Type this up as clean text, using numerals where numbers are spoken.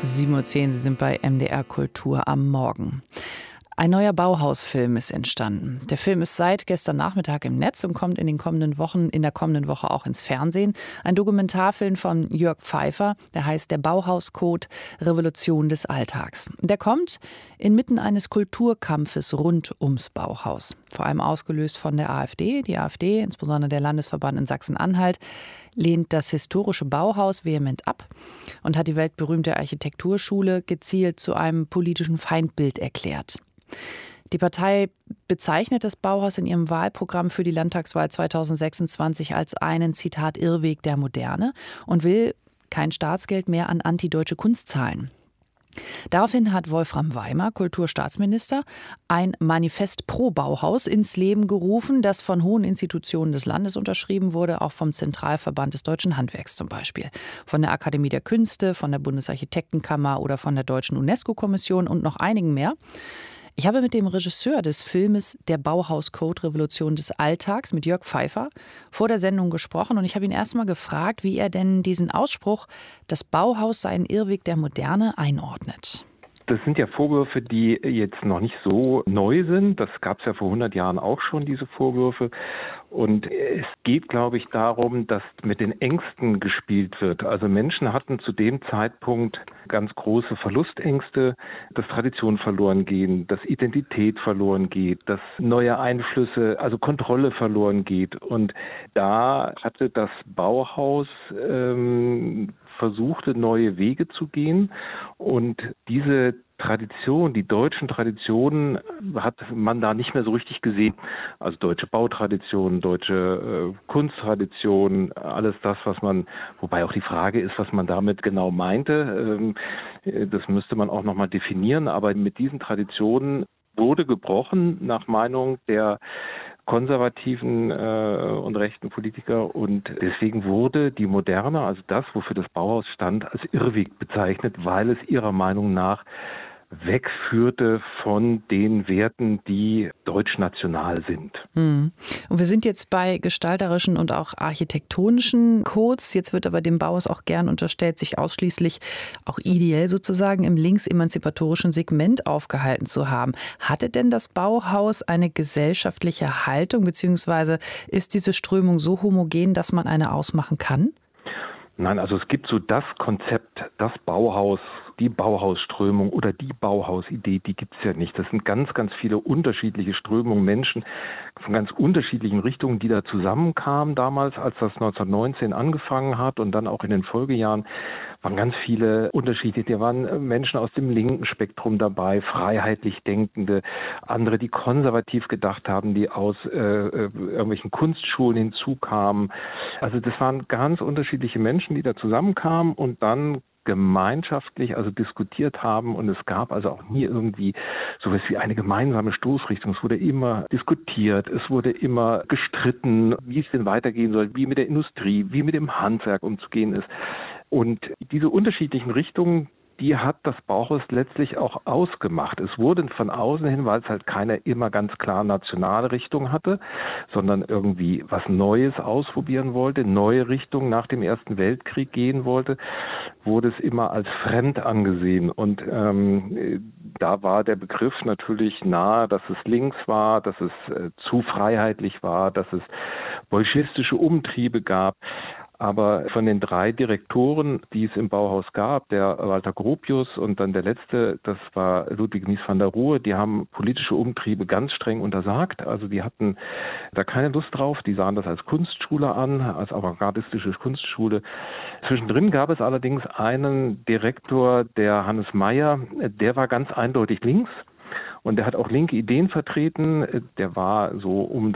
7:10 Uhr, Sie sind bei MDR Kultur am Morgen. Ein neuer Bauhaus-Film ist entstanden. Der Film ist seit gestern Nachmittag im Netz und kommt in der kommenden Woche auch ins Fernsehen. Ein Dokumentarfilm von Jörg Pfeiffer, der heißt Der Bauhaus-Code – Revolution des Alltags. Der kommt inmitten eines Kulturkampfes rund ums Bauhaus. Vor allem ausgelöst von der AfD. Die AfD, insbesondere der Landesverband in Sachsen-Anhalt, lehnt das historische Bauhaus vehement ab und hat die weltberühmte Architekturschule gezielt zu einem politischen Feindbild erklärt. Die Partei bezeichnet das Bauhaus in ihrem Wahlprogramm für die Landtagswahl 2026 als einen, Zitat, Irrweg der Moderne und will kein Staatsgeld mehr an antideutsche Kunst zahlen. Daraufhin hat Wolfram Weimer, Kulturstaatsminister, ein Manifest pro Bauhaus ins Leben gerufen, das von hohen Institutionen des Landes unterschrieben wurde, auch vom Zentralverband des Deutschen Handwerks zum Beispiel, von der Akademie der Künste, von der Bundesarchitektenkammer oder von der Deutschen UNESCO-Kommission und noch einigen mehr. Ich habe mit dem Regisseur des Filmes Der Bauhaus-Code – Revolution des Alltags, mit Jörg Pfeiffer, vor der Sendung gesprochen und ich habe ihn erstmal gefragt, wie er denn diesen Ausspruch, das Bauhaus sei ein Irrweg der Moderne, einordnet. Das sind ja Vorwürfe, die jetzt noch nicht so neu sind. Das gab es ja vor 100 Jahren auch schon, diese Vorwürfe. Und es geht, glaube ich, darum, dass mit den Ängsten gespielt wird. Also Menschen hatten zu dem Zeitpunkt ganz große Verlustängste, dass Tradition verloren gehen, dass Identität verloren geht, dass neue Einflüsse, also Kontrolle verloren geht. Und da hatte das Bauhaus versuchte, neue Wege zu gehen. Und diese Tradition, die deutschen Traditionen, hat man da nicht mehr so richtig gesehen. Also deutsche Bautradition, deutsche Kunsttradition, alles das, was man, wobei auch die Frage ist, was man damit genau meinte. Das müsste man auch nochmal definieren. Aber mit diesen Traditionen wurde gebrochen, nach Meinung der konservativen und rechten Politiker, und deswegen wurde die Moderne, also das, wofür das Bauhaus stand, als Irrweg bezeichnet, weil es ihrer Meinung nach wegführte von den Werten, die deutschnational sind. Und wir sind jetzt bei gestalterischen und auch architektonischen Codes. Jetzt wird aber dem Bauhaus auch gern unterstellt, sich ausschließlich, auch ideell sozusagen, im linksemanzipatorischen Segment aufgehalten zu haben. Hatte denn das Bauhaus eine gesellschaftliche Haltung, beziehungsweise ist diese Strömung so homogen, dass man eine ausmachen kann? Nein, also es gibt so das Konzept, das Bauhaus, die Bauhausströmung oder die Bauhausidee, die gibt es ja nicht. Das sind ganz, ganz viele unterschiedliche Strömungen, Menschen von ganz unterschiedlichen Richtungen, die da zusammenkamen damals, als das 1919 angefangen hat, und dann auch in den Folgejahren waren ganz viele unterschiedliche. Da waren Menschen aus dem linken Spektrum dabei, freiheitlich Denkende, andere, die konservativ gedacht haben, die aus irgendwelchen Kunstschulen hinzukamen. Also das waren ganz unterschiedliche Menschen, die da zusammenkamen und dann gemeinschaftlich also diskutiert haben, und es gab also auch nie irgendwie sowas wie eine gemeinsame Stoßrichtung. Es wurde immer diskutiert, es wurde immer gestritten, wie es denn weitergehen soll, wie mit der Industrie, wie mit dem Handwerk umzugehen ist. Und diese unterschiedlichen Richtungen, die hat das Bauhaus letztlich auch ausgemacht. Es wurde von außen hin, weil es halt keine immer ganz klar nationale Richtung hatte, sondern irgendwie was Neues ausprobieren wollte, neue Richtungen nach dem Ersten Weltkrieg gehen wollte, wurde es immer als fremd angesehen. Und da war der Begriff natürlich nahe, dass es links war, dass es zu freiheitlich war, dass es bolschewistische Umtriebe gab. Aber von den 3 Direktoren, die es im Bauhaus gab, der Walter Gropius und dann der letzte, das war Ludwig Mies van der Rohe, die haben politische Umtriebe ganz streng untersagt. Also die hatten da keine Lust drauf. Die sahen das als Kunstschule an, als avantgardistische Kunstschule. Zwischendrin gab es allerdings einen Direktor, der Hannes Meyer, der war ganz eindeutig links. Und der hat auch linke Ideen vertreten. Der war so um